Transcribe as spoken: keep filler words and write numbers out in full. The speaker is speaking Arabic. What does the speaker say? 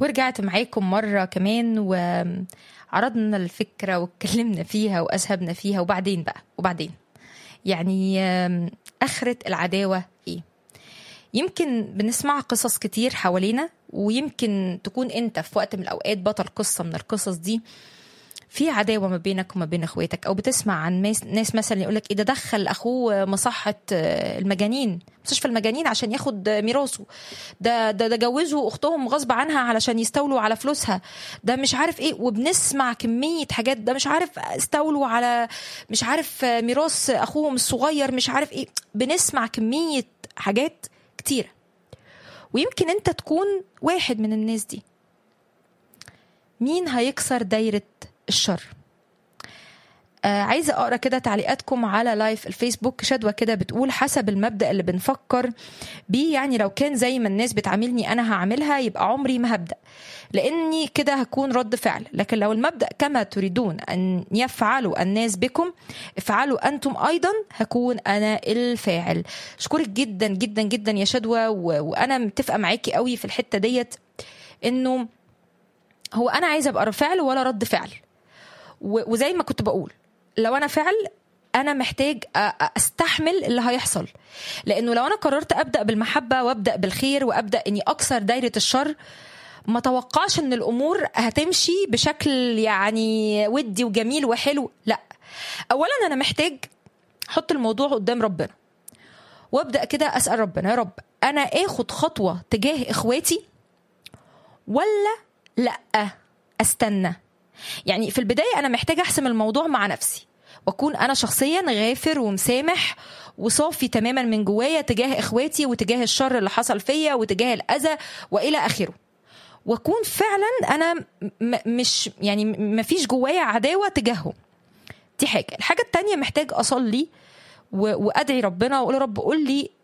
ورجعت معاكم مرة كمان وعرضنا الفكرة واتكلمنا فيها وأسهبنا فيها. وبعدين بقى وبعدين يعني آخرة العداوة إيه؟ يمكن بنسمع قصص كتير حوالينا، ويمكن تكون أنت في وقت من الأوقات بطل قصة من القصص دي. في عداوة ما بينك وما بين اخواتك، او بتسمع عن ناس مثلا يقولك ايه ده دخل اخوه مصحة المجانين، مستشفى المجانين عشان ياخد ميراثه، ده ده ده جوزوا اختهم غصب عنها علشان يستولوا على فلوسها، ده مش عارف ايه. وبنسمع كمية حاجات، ده مش عارف استولوا على مش عارف ميراث اخوهم الصغير، مش عارف ايه. بنسمع كمية حاجات كتيرة، ويمكن انت تكون واحد من الناس دي. مين هيكسر دايرة الشر؟ آه عايزة أقرأ كده تعليقاتكم على لايف الفيسبوك. شدوى كده بتقول حسب المبدأ اللي بنفكر بيه، يعني لو كان زي ما الناس بتعاملني أنا هعملها، يبقى عمري ما هبدأ، لأني كده هكون رد فعل. لكن لو المبدأ كما تريدون أن يفعلوا الناس بكم افعلوا أنتم أيضا، هكون أنا الفاعل. شكرك جدا جدا جدا يا شدوى، وأنا متفقة معاكي قوي في الحتة ديت، إنه هو أنا عايزة أبقى فعل ولا رد فعل. وزي ما كنت بقول، لو أنا فعل أنا محتاج أستحمل اللي هيحصل، لأنه لو أنا قررت أبدأ بالمحبة وأبدأ بالخير وأبدأ أني أكسر دايرة الشر، ما توقعش أن الأمور هتمشي بشكل يعني ودي وجميل وحلو. لا، أولا أنا محتاج أحط الموضوع قدام ربنا، وأبدأ كده أسأل ربنا، يا رب أنا أخد خطوة تجاه إخواتي ولا لأ أستنى؟ يعني في البداية أنا محتاجة أحسم الموضوع مع نفسي، وأكون أنا شخصيا غافر ومسامح وصافي تماما من جوايا تجاه إخواتي وتجاه الشر اللي حصل فيا وتجاه الأذى وإلى آخره، وأكون فعلا أنا مش يعني مفيش جوايا عداوة تجاههم. دي حاجة. الحاجة التانية، محتاج أصلي وأدعي ربنا وأقول رب قول لي